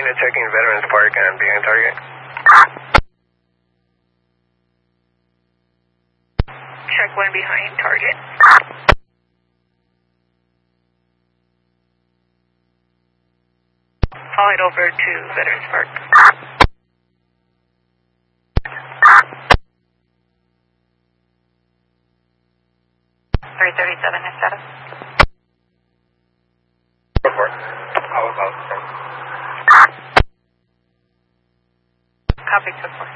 unit checking Veterans Park and being target. Check 1 behind target. Follow it over to Veterans Park. 337 is status. Report. I was out. Copy, 2-4.